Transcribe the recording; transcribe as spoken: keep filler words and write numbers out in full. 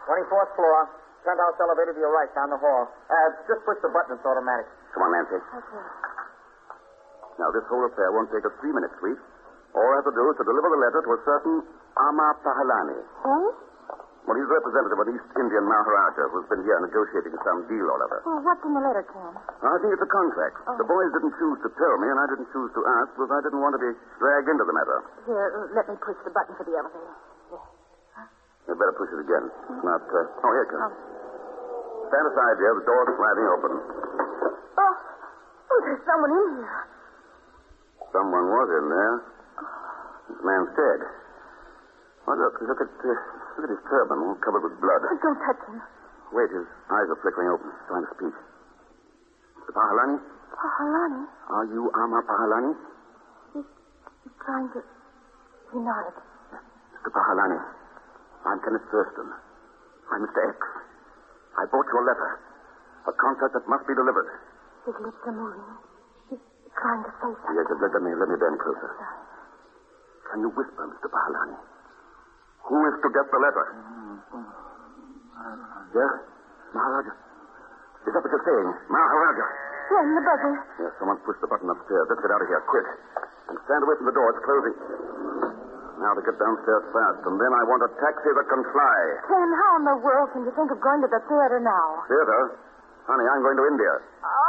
twenty-fourth floor. Penthouse elevator to your right, down the hall. Uh, just push the button. It's automatic. Come on, Nancy. Okay. Now, this whole affair won't take us three minutes, sweet. All I have to do is to deliver the letter to a certain Amar Pahalani. Who? Well, he's a representative of the East Indian Maharaja who's been here negotiating some deal or other. Well, what's in the letter, Ken? I think it's a contract. Oh. The boys didn't choose to tell me, and I didn't choose to ask because I didn't want to be dragged into the matter. Here, let me push the button for the elevator. You'd better push it again. It's not, uh... Oh, here it comes. Oh. Stand aside, dear. The door's sliding open. Oh, oh, there's someone in here. Someone was in there. This man's dead. Oh, look. Look at, uh, look at his turban, all covered with blood. Oh, don't touch him. Wait, his eyes are flickering open. He's trying to speak. Mister Pahalani? Pahalani? Are you Amar Pahalani? He's, he's trying to... He nodded. Mister Pahalani, I'm Kenneth Thurston. I'm Mister X. I brought you a letter. A contract that must be delivered. His lips are moving. He's trying to say something. Yes, let, let me, let me bend closer. Sorry. Can you whisper, Mister Pahalani? Who is to get the letter? Yes? Maharaja. Is that what you're saying? Maharaja. Ken, the buzzer. Yes, someone pushed the button upstairs. Let's get out of here, quick. And stand away from the door. It's closing. Now to get downstairs fast. And then I want a taxi that can fly. Ken, how in the world can you think of going to the theater now? Theater? Honey, I'm going to India. Oh,